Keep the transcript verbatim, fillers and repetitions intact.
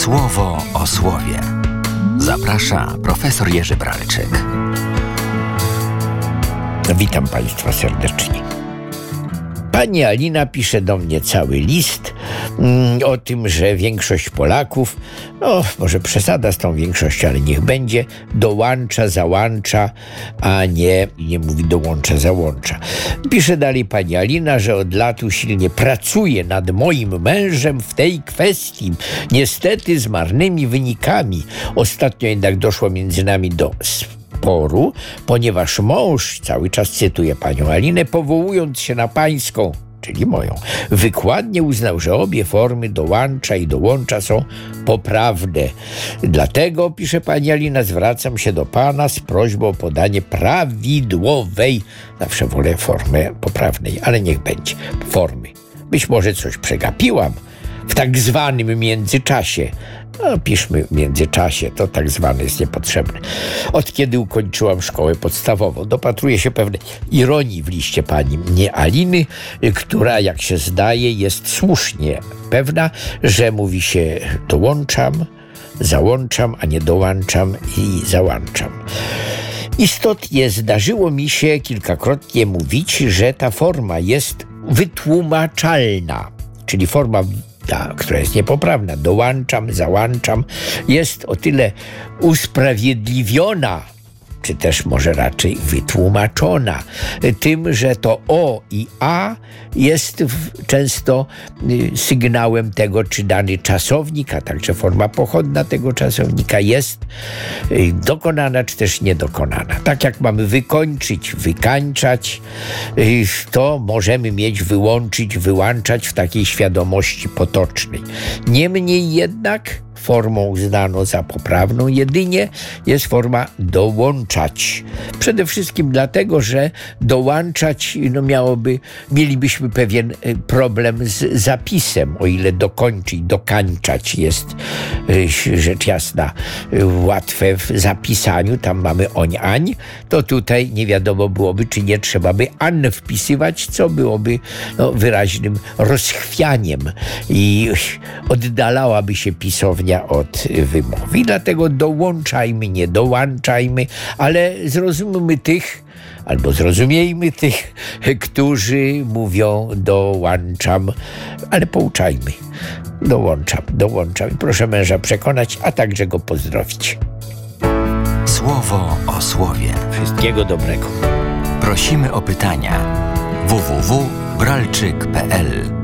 Słowo o słowie. Zaprasza profesor Jerzy Bralczyk. Witam Państwa serdecznie. Pani Alina pisze do mnie cały list mm, o tym, że większość Polaków, no może przesada z tą większością, ale niech będzie, dołącza, załącza, a nie, nie mówi dołącza, załącza. Pisze dalej pani Alina, że od lat usilnie pracuje nad moim mężem w tej kwestii, niestety z marnymi wynikami. Ostatnio jednak doszło między nami do sporu, ponieważ mąż, cały czas cytuję panią Alinę, powołując się na pańską, czyli moją, wykładnie uznał, że obie formy dołącza i dołącza są poprawne. Dlatego, pisze pani Alina, zwracam się do pana z prośbą o podanie prawidłowej, zawsze wolę formę poprawnej, ale niech będzie, formy. Być może coś przegapiłam w tak zwanym międzyczasie. No, piszmy w międzyczasie, to tak zwane jest niepotrzebne. Od kiedy ukończyłam szkołę podstawową, dopatruję się pewnej ironii w liście pani nie Aliny, która, jak się zdaje, jest słusznie pewna, że mówi się dołączam, załączam, a nie dołączam i załączam. Istotnie zdarzyło mi się kilkakrotnie mówić, że ta forma jest wytłumaczalna, czyli forma ta, która jest niepoprawna, dołączam, załączam, jest o tyle usprawiedliwiona, czy też może raczej wytłumaczona tym, że to o i a jest w, często y, sygnałem tego, czy dany czasownik, a także forma pochodna tego czasownika jest y, dokonana, czy też niedokonana. Tak jak mamy wykończyć, wykańczać, y, to możemy mieć wyłączyć, wyłączać w takiej świadomości potocznej. Niemniej jednak formą uznano za poprawną jedynie jest forma dołączać. Przede wszystkim dlatego, że dołączać no miałoby, mielibyśmy pewien problem z zapisem, o ile dokończyć, dokańczać jest rzecz jasna łatwe w zapisaniu, tam mamy oń, ań, to tutaj nie wiadomo byłoby, czy nie trzeba by an wpisywać, co byłoby no, wyraźnym rozchwianiem i oddalałaby się pisownia od wymowy. I dlatego dołączajmy, nie dołączajmy, ale zrozummy tych, albo zrozumiejmy tych, którzy mówią dołączam, ale pouczajmy. Dołączam, dołączam. I proszę męża przekonać, a także go pozdrowić. Słowo o słowie. Wszystkiego dobrego. Prosimy o pytania. w w w kropka bralczyk kropka p l